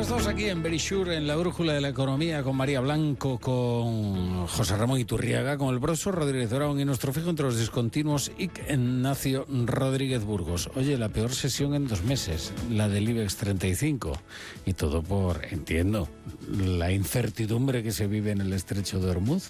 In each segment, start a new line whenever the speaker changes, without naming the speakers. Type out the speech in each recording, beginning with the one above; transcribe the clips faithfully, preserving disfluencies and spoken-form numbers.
Bueno, estamos aquí en Verisure, en la brújula de la economía, con María Blanco, con José Ramón Iturriaga, con el profesor Rodríguez Brown y nuestro fijo entre los discontinuos, Ignacio Rodríguez Burgos. Oye, la peor sesión en dos meses, la del IBEX treinta y cinco. Y todo por, entiendo, la incertidumbre que se vive en el estrecho de Hormuz.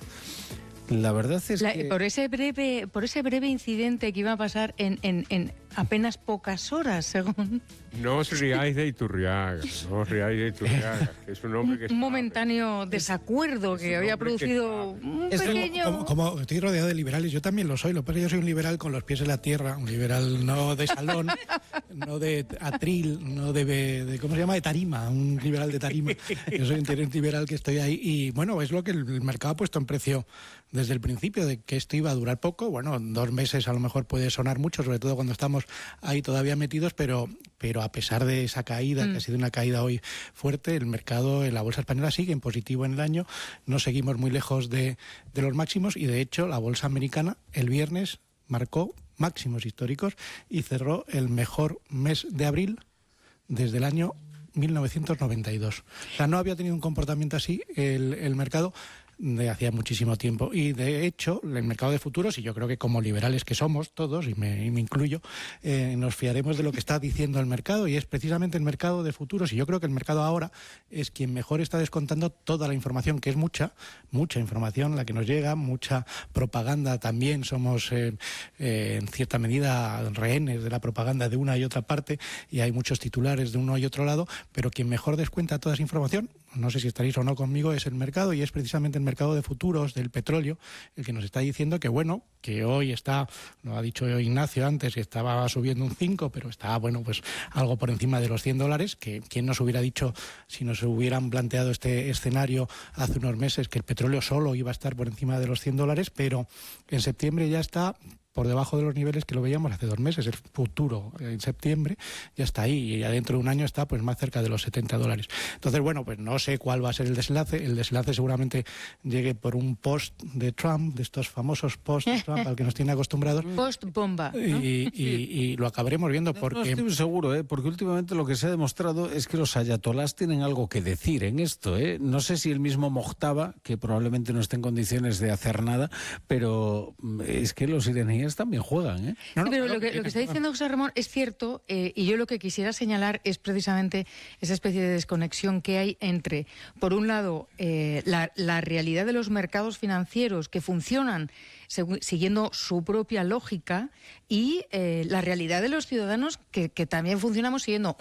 La verdad es
la,
que...
Por ese breve, por ese breve incidente que iba a pasar en, en, en apenas pocas horas, según...
No os riáis de Iturriaga, no os riáis de Iturriaga, que es un hombre que...
Un momentáneo desacuerdo que había producido un
es
pequeño...
Como, como, como estoy rodeado de liberales, yo también lo soy, pero yo soy un liberal con los pies en la tierra, un liberal no de salón, no de atril, no de, de... ¿cómo se llama? De tarima, un liberal de tarima. Yo soy un liberal que estoy ahí y, bueno, es lo que el mercado ha puesto en precio desde el principio, de que esto iba a durar poco. Bueno, dos meses a lo mejor puede sonar mucho, sobre todo cuando estamos ahí todavía metidos, pero, pero a pesar de esa caída, mm. que ha sido una caída hoy fuerte, el mercado en la bolsa española sigue en positivo en el año, no seguimos muy lejos de, de los máximos y de hecho la bolsa americana el viernes marcó máximos históricos y cerró el mejor mes de abril desde el año mil novecientos noventa y dos. O sea, no había tenido un comportamiento así el, el mercado de hacía muchísimo tiempo. Y de hecho, el mercado de futuros, y yo creo que como liberales que somos todos, y me, y me incluyo, eh, nos fiaremos de lo que está diciendo el mercado, y es precisamente el mercado de futuros, y yo creo que el mercado ahora es quien mejor está descontando toda la información, que es mucha, mucha información la que nos llega, mucha propaganda también, somos eh, eh, en cierta medida rehenes de la propaganda de una y otra parte, y hay muchos titulares de uno y otro lado, pero quien mejor descuenta toda esa información, no sé si estaréis o no conmigo, es el mercado, y es precisamente el mercado de futuros del petróleo el que nos está diciendo que, bueno, que hoy está, lo ha dicho Ignacio antes, que estaba subiendo un cinco, pero está, bueno, pues algo por encima de los cien dólares, que quién nos hubiera dicho si nos hubieran planteado este escenario hace unos meses que el petróleo solo iba a estar por encima de los cien dólares, pero en septiembre ya está por debajo de los niveles que lo veíamos hace dos meses. El futuro en septiembre ya está ahí y ya dentro de un año está pues más cerca de los setenta dólares. Entonces, bueno, pues no sé cuál va a ser el desenlace. El desenlace seguramente llegue por un post de Trump, de estos famosos post de Trump al que nos tiene acostumbrados.
Post bomba, ¿no?
Y, y, y lo acabaremos viendo porque...
No, no estoy seguro, ¿eh? Porque últimamente lo que se ha demostrado es que los ayatolás tienen algo que decir en esto, ¿eh? No sé si el mismo Mojtaba, que probablemente no esté en condiciones de hacer nada, pero es que los iraníes también juegan, ¿eh?
No, no, sí, pero lo que, lo que está diciendo José Ramón es cierto, eh, y yo lo que quisiera señalar es precisamente esa especie de desconexión que hay entre, por un lado, eh, la, la realidad de los mercados financieros que funcionan siguiendo su propia lógica y eh, la realidad de los ciudadanos que, que también funcionamos siguiendo